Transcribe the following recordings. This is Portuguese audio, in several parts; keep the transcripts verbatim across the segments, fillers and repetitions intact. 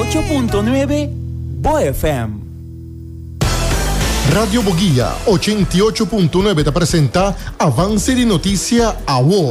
ocho punto nueve Bo F M. Radio Boguía ochenta y ocho punto nueve te presenta Avance de Notícia A W O.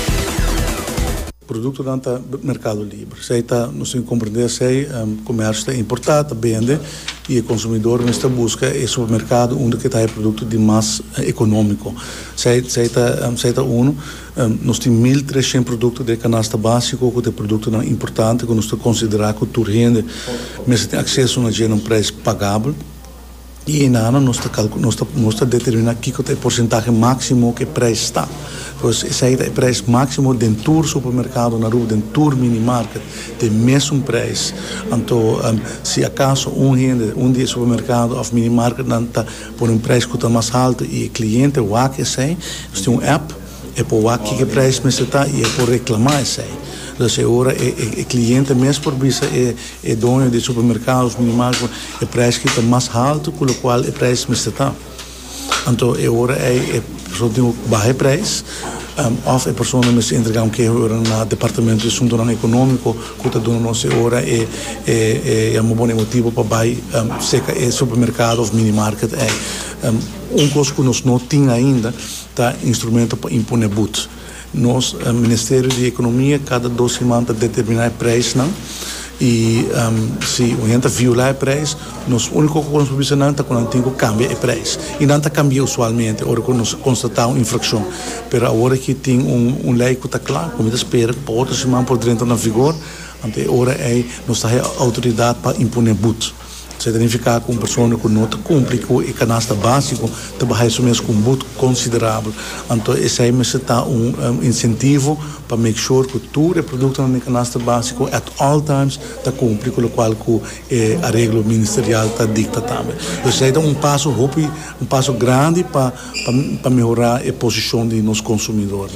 Produto dentro do mercado livre. Zij está, nós temos que compreender, zij um, comércio está importado, vende, e o consumidor nesta busca é supermercado onde que está o produto de mais uh, econômico. Zij está, um, zij está uno, um, nós temos mil e trezentos produtos de canasta básico, que é produto não importante, que nós temos que considerar que o rende, mas tem acesso a um preço pagável. E na nós estamos a determinar que é o porcentagem máximo que o preço está. Então, esse é o preço máximo dentro do supermercado, na rua, dentro do minimarket, tem mesmo preço. Então, um, se acaso um rende, um dia supermercado ou minimarket não está por um preço que está mais alto e o cliente o que é, nós temos um app, é por o que o preço está e é por reclamar isso aí. Então, agora, o cliente, mesmo por isso, é, é dono de supermercados, minimarcos, o preço que está mais alto, com o qual o preço está. Então, agora, é a pessoa tem um baixo preço, um, ou a pessoa me se entregar um que no departamento de assunto econômico, que está dando nossa hora, é, é, é um bom motivo para baixar, um, seja é supermercado ou minimarket. É, um, um coisa que nós não temos ainda, tá instrumento para impor but. Nós, o Ministério da Economia, cada duas semanas determinar o preço, não? E um, se a gente violar o preço, nós, o único que nós precisamos é quando tem que cambiar o preço. E não está cambiando usualmente, agora que nós constatamos uma infração. Mas agora que tem um, um lei que está claro, como espera, para outra semana por dentro na vigor, então agora é, nós temos a autoridade para impor but. Isso significa que uma pessoa que não cumpre com a canasta básico trabalha isso mesmo com um buto considerável. Então, esse aí está um, um incentivo para make sure que todo o produto na canasta básico, at all times, está cumpre com o qual que, eh, a regra ministerial está dicta também. Então, isso aí é um passo, um passo grande para, para, para melhorar a posição de nos consumidores.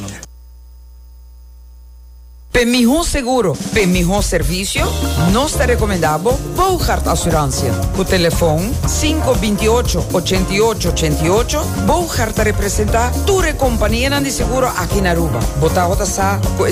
Para melhor seguro, para melhor serviço, nós te recomendamos Bouchard Assurância. O telefone cinco dois oito, oito oito oito oito. Bouchard te representa a tua companhia de seguro aqui na Aruba. Bota a com